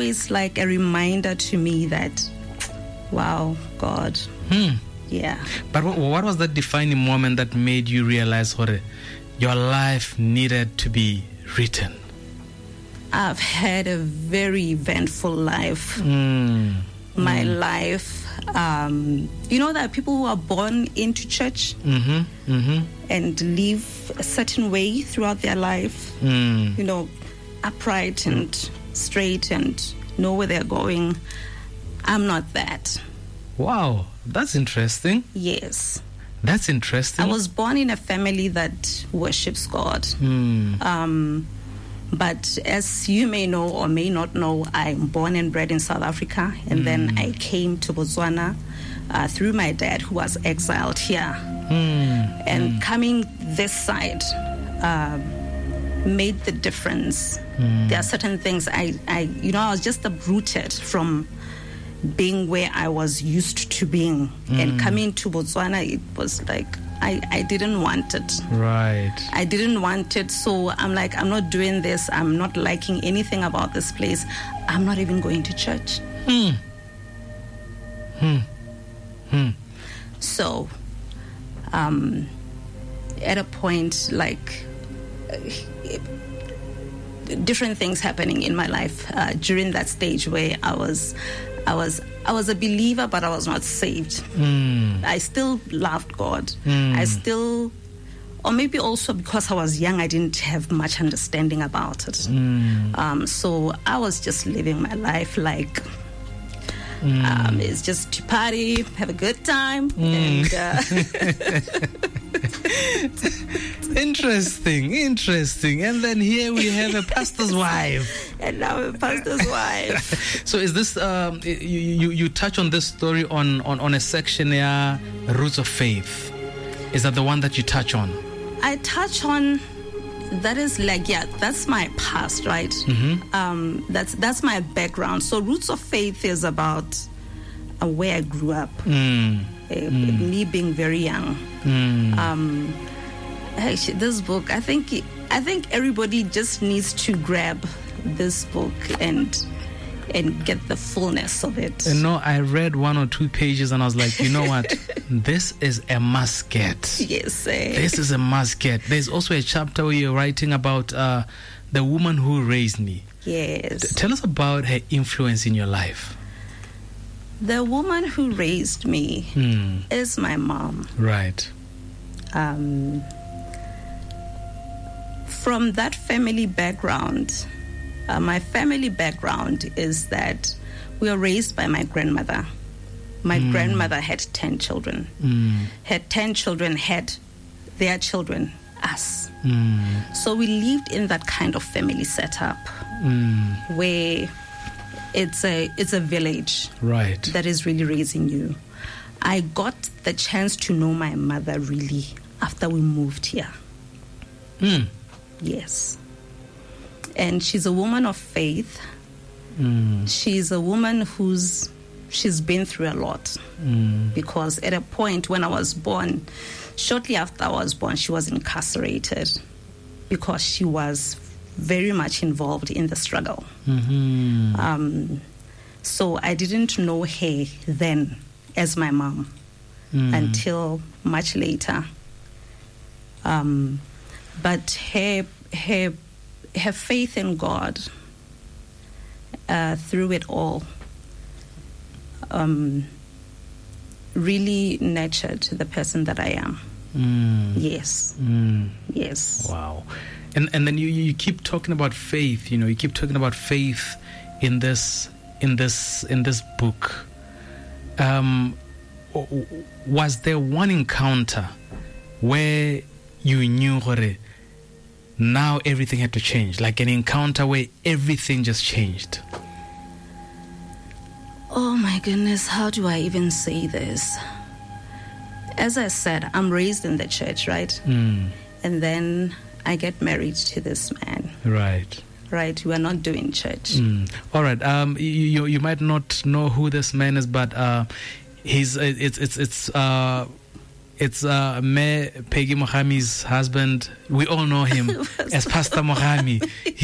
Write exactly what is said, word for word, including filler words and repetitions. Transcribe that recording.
always like a reminder to me that, wow, God. Hmm. Yeah. But what, what was that defining moment that made you realize what your life needed to be written? I've had a very eventful life. Mm. My mm. life, um, you know, there are people who are born into church mm-hmm. Mm-hmm. and live a certain way throughout their life, mm. you know, upright and straight and know where they're going. I'm not that. Wow, that's interesting. Yes. That's interesting. I was born in a family that worships God. Mm. Um, but as you may know or may not know, I'm born and bred in South Africa. And mm. then I came to Botswana uh, through my dad, who was exiled here. Mm. And mm. coming this side uh, made the difference. Mm. There are certain things I, I, you know, I was just uprooted from being where I was used to being. Mm. And coming to Botswana, it was like, I, I didn't want it. Right. I didn't want it. So I'm like, I'm not doing this. I'm not liking anything about this place. I'm not even going to church. Hmm. Hmm. Hmm. So, um, at a point, like, uh, different things happening in my life uh, during that stage where I was, I was, I was a believer, but I was not saved. Mm. I still loved God. Mm. I still, or maybe also because I was young, I didn't have much understanding about it. Mm. Um, so I was just living my life like, mm. um, it's just to party, have a good time, mm. and. Uh, Interesting, interesting. And then here we have a pastor's wife. And now a pastor's wife. So is this, um, you, you, you touch on this story on, on, on a section here, Roots of Faith. Is that the one that you touch on? I touch on, that is like, yeah, that's my past, right? Mm-hmm. Um, that's, that's my background. So Roots of Faith is about uh, where I grew up. Mm. Uh, mm. Me being very young. Mm. Um, actually, this book, I think, I think everybody just needs to grab this book and and get the fullness of it. You know, I read one or two pages and I was like, you know what? This is a must get. Yes. Eh? This is a must get. There's also a chapter where you're writing about uh, the woman who raised me. Yes. T- tell us about her influence in your life. The woman who raised me mm. is my mom. Right. Um, from that family background, uh, my family background is that we were raised by my grandmother. My mm. grandmother had ten children. Mm. Had ten children, had their children, us. Mm. So we lived in that kind of family setup mm. where it's a it's a village, right, that is really raising you. I got the chance to know my mother really after we moved here. Mm. Yes. And she's a woman of faith. Mm. She's a woman who's she's been through a lot. Mm. Because at a point when I was born, shortly after I was born, she was incarcerated because she was very much involved in the struggle. Mm-hmm. Um, so I didn't know her then as my mom mm. until much later. Um, but her her her faith in God uh, through it all um, really nurtured the person that I am. Mm. Yes. Mm. Yes. Wow. And and then you, you keep talking about faith, you know, you keep talking about faith in this in this in this book. Um, was there one encounter where you knew Hore, now everything had to change, like an encounter where everything just changed? Oh my goodness, how do I even say this? As I said, I'm raised in the church, right? Mm. And then I get married to this man. Right. Right, we are not doing church. Mm. All right. Um, you, you you might not know who this man is, but uh, he's it's it's it's uh, it's uh, Me Peggy Mohami's husband. We all know him as Pastor Mohami.